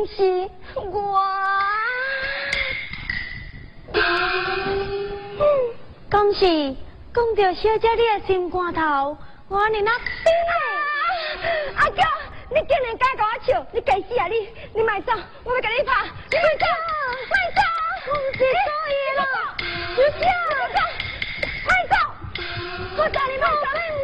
是我。讲是讲到小姐你的心肝头，我安尼那变嘞！阿娇，你竟然敢甲我笑，你该死啊你卖走，我要甲你拍，你卖走，卖走！我是故意咯，小姐，卖走！我叫你卖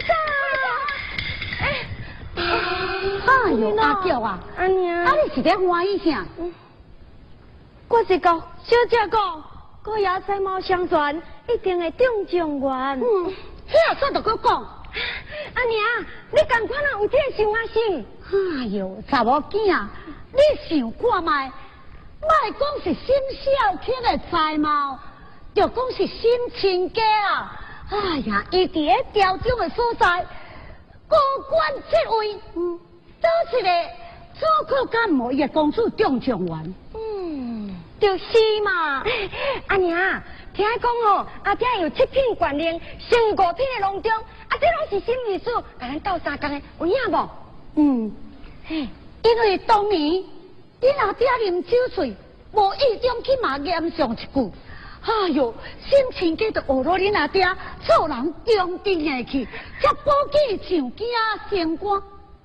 走， 哎呦，阿娇啊， 阿娘， 啊你是在欢喜啥？ 我是讲小姐讲，我也才貌相传，一定会中状元。 遐煞都搁讲。 阿娘，你赶快啦，有这个想法心。 哎呦，查某囝啊，你想看卖？莫讲是心小巧的才貌，就讲是心亲家啊！哎呀，伊伫咧调中的所在，高官职位，都是个做可干无伊的公主中状元。 就是嘛。阿娘，听讲哦，阿爹有7品官令，升5品的隆中，这拢是心意思，甲咱斗相共的，有影无？ 因为当年你阿爹啉酒醉，无意中去骂严上一句，哎呦，心情家就学了你阿爹做人中定下去，才保起上囝升官。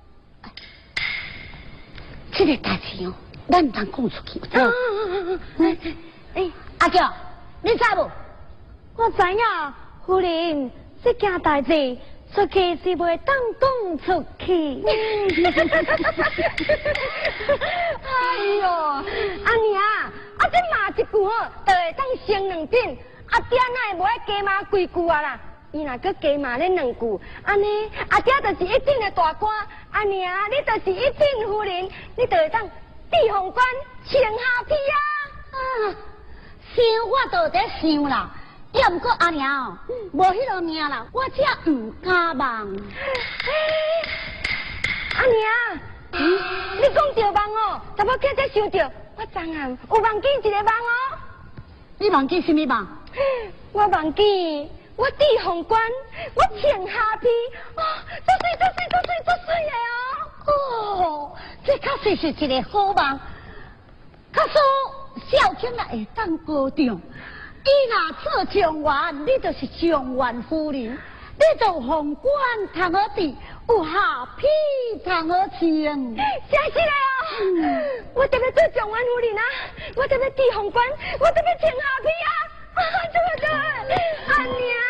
这个代志哦，咱唔通讲出去。阿娇，你知无？ 我知影，夫人，这件代志出去是袂当讲出去。哎呦，阿娘，这骂一句吼，就会当升2品。阿爹哪会无爱加骂几句啊啦？伊若搁加骂恁2句，安尼阿爹就是1品的大官，阿娘你就是1品夫人，你就会当地方官穿下皮啊！ 想我都在想啦，要毋过阿娘哦，无迄个命啦，我才唔敢望。 阿娘，你讲着梦哦，怎么叫才想着？我昨暗有梦见一个梦哦。 你忘记什么梦？ 我忘记我地方官，我穿下皮，足水的哦。 哦，这确实是一个好梦。可是小青啊会当高中，伊若做状元，你就是状元夫人，你做皇冠通好治，有下批通好穿。 真是嘞哦！我特别做状元夫人啊，我特别地方官，我特别穿下皮啊！对，阿娘。